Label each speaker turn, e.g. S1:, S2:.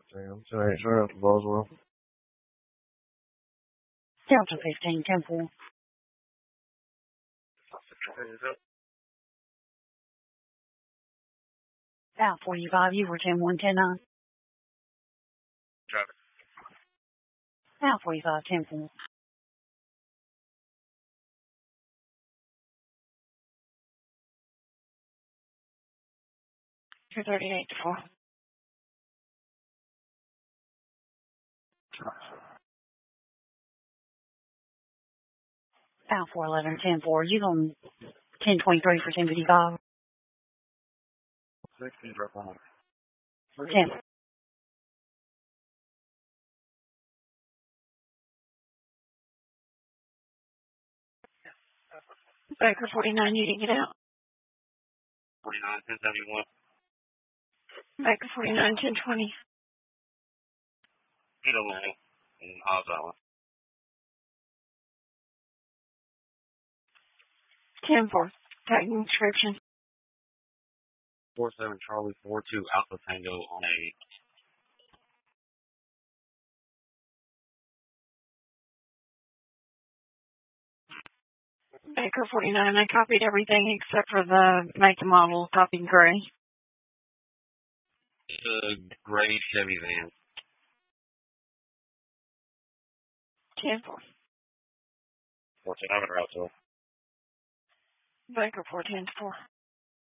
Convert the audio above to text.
S1: Damn, 10-8, straight up to Boswell.
S2: Delta 15, 10-4. Out 45, you were 10-1, 10-9.
S1: Traffic.
S2: Out 45, 10-4. You're 38-4. Out 411, 10-4. You on 10-23 for 10-55?
S1: 60, drop on.
S2: 10. Baker 49, you didn't get out.
S1: 49, 1071.
S2: Baker 49, 10-20.
S1: Hit a line in Oz Island.
S2: 10-4. Taking description.
S1: 47 Charlie 42 Alpha Tango on a
S2: Baker 49, I copied everything except for the make and model, copied gray.
S1: gray Chevy van.
S2: 10-4.
S1: 14, I'm in route to.
S2: Baker 4, 10-4.